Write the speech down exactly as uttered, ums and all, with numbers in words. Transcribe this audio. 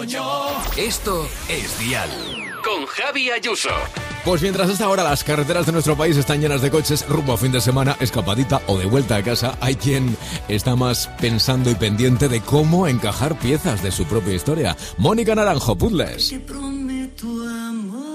yo. Esto es Dial. Con Javi Ayuso. Pues mientras hasta ahora las carreteras de nuestro país están llenas de coches rumbo a fin de semana, escapadita o de vuelta a casa, hay quien está más pensando y pendiente de cómo encajar piezas de su propia historia. Mónica Naranjo, Puzzles. Te prometo amor.